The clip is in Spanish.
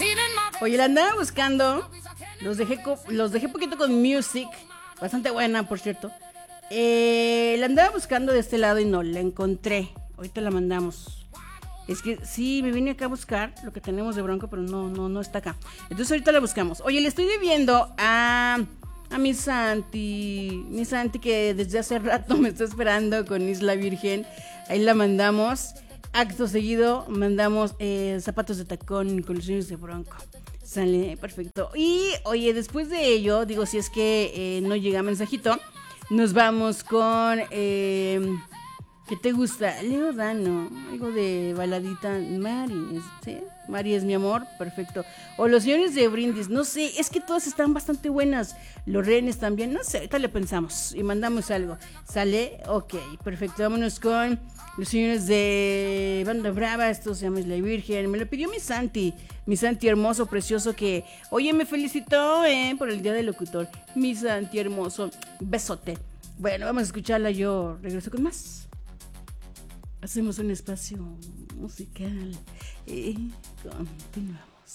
Oye, la andaba buscando. Los dejé poquito con Music. Bastante buena, por cierto. La andaba buscando de este lado y no la encontré. Ahorita la mandamos. Es que sí, me vine acá a buscar lo que tenemos de Bronco, pero no está acá. Entonces ahorita la buscamos. Oye, le estoy debiendo a mi Santi que desde hace rato me está esperando con Isla Virgen. Ahí la mandamos. Acto seguido mandamos zapatos de tacón con los sueños de Bronco. Sale, perfecto. Y oye, después de ello, digo, si es que no llega mensajito, nos vamos con ¿qué te gusta? Leo Dano, algo de baladita. Mari, ¿sí? Mari es mi amor, perfecto. O los señores de Brindis, no sé, es que todas están bastante buenas. Los rehenes también, no sé, ahorita le pensamos y mandamos algo. ¿Sale? Ok, perfecto, vámonos con los señores de Banda Brava. Esto se llama Isla Virgen. Me lo pidió mi Santi hermoso, precioso, que oye, me felicitó por el día del locutor. Mi Santi hermoso, besote. Bueno, vamos a escucharla, yo regreso con más. Hacemos un espacio musical y continuamos.